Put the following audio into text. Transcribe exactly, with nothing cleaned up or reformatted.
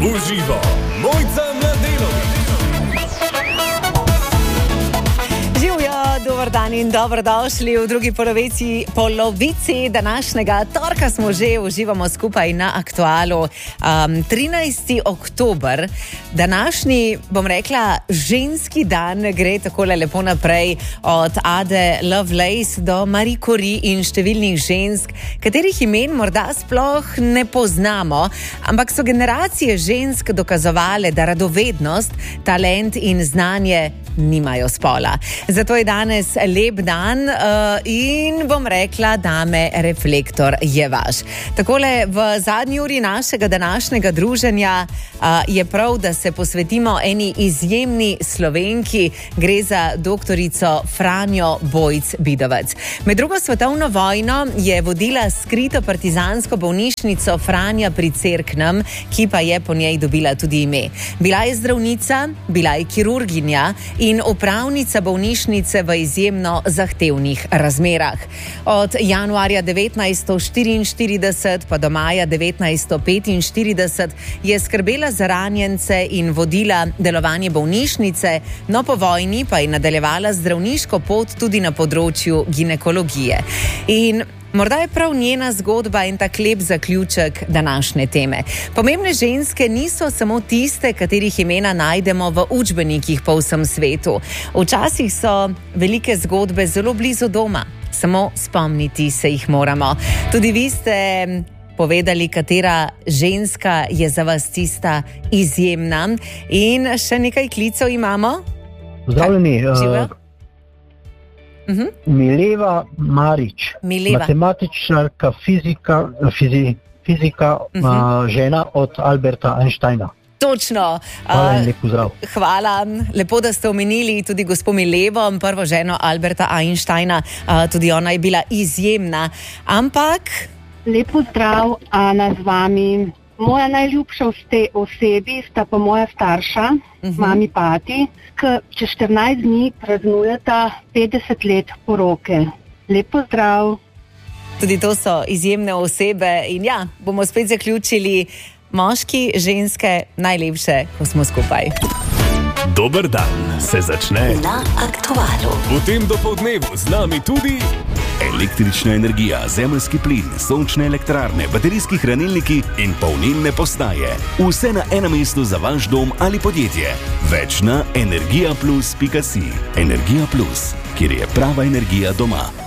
Uživo, Mojca Mladenović. Dobar dan in dobrodošli v drugi polovici, polovici današnjega torka. Smo že, uživamo skupaj na Aktualu. Um, trinajsti oktober, današnji, bom rekla, ženski dan, gre takole lepo naprej od Ade Lovelace do Marie Curie in številnih žensk, katerih imen morda sploh ne poznamo, ampak so generacije žensk dokazovale, da radovednost, talent in znanje nimajo spola. Zato je danes lep dan uh, in bom rekla, dame, reflektor je vaš. Takole v zadnji uri našega današnjega druženja uh, je prav, da se posvetimo eni izjemni Slovenki. Gre za doktorico Franjo Bojc-Vidovec. Med drugo svetovno vojno je vodila skrito partizansko bolnišnico Franja pri Cerknem, ki pa je po njej dobila tudi ime. Bila je zdravnica, bila je kirurginja in upravnica bolnišnice v izjemno zahtevnih razmerah. Od januarja devetnajststo štiriinštirideset pa do maja devetnajststo petinštirideset je skrbela za ranjence in vodila delovanje bolnišnice, no po vojni pa je nadaljevala zdravniško pot tudi na področju ginekologije. In morda je prav njena zgodba in tak lep zaključek današnje teme. Pomembne ženske niso samo tiste, katerih imena najdemo v učbenikih po vsem svetu. Včasih so velike zgodbe zelo blizu doma, samo spomniti se jih moramo. Tudi vi ste povedali, katera ženska je za vas tista izjemna. In še nekaj klicev imamo. Zdravljeni. Živijo? Uh-huh. Mileva Marič, Mileva. Matematičarka, fizika, fizi, fizika uh-huh. uh, žena od Alberta Einsteina. Točno. Hvala in lep pozdrav. Hvala. Lepo, da ste omenili tudi gospo Milevo, prvo ženo Alberta Einsteina. Uh, tudi ona je bila izjemna. Ampak... Lep pozdrav, Ana z vami. Moja najljubša osebi sta pa moja starša, uh-huh. mami Pati, ki čez štirinajst dni praznujeta petdeset let poroke. Lep pozdrav. Tudi to so izjemne osebe in ja, bomo spet zaključili moški, ženske, najlepše, ko smo skupaj. Dober dan se začne na Aktualu. V tem dopoldnevu z nami tudi električna energija, zemeljski plin, sončne elektrarne, baterijski hranilniki in polnilne postaje. Vse na enem mestu za vaš dom ali podjetje. Več na energija plus pika si. Energija plus, kjer je prava energija doma.